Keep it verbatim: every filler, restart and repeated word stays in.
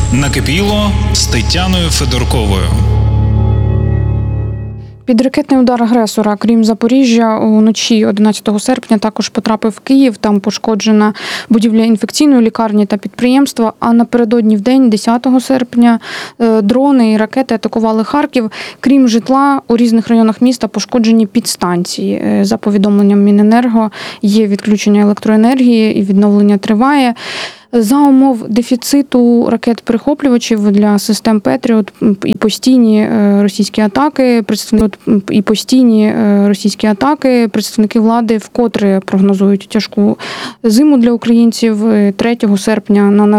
Накипіло з Тетяною Федорковою. Під ракетний удар агресора, крім Запоріжжя, уночі одинадцятого серпня також потрапив в Київ. Там пошкоджена будівля інфекційної лікарні та підприємства. А напередодні в день, десятого серпня, дрони і ракети атакували Харків. Крім житла, у різних районах міста пошкоджені підстанції. За повідомленням Міненерго, є відключення електроенергії і відновлення триває. За умов дефіциту ракет-перехоплювачів для систем Петріот і постійні російські атаки, представники і постійні російські атаки, представники влади вкотре прогнозують тяжку зиму для українців. третього серпня на